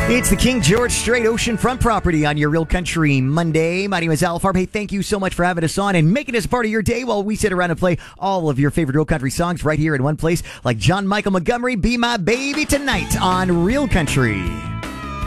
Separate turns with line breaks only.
It's the King George Strait Oceanfront property on your Real Country Monday. My name is Al Farb. Hey, thank you so much for having us on and making us part of your day while we sit around and play all of your favorite Real Country songs right here in one place, like John Michael Montgomery, Be My Baby Tonight on Real Country.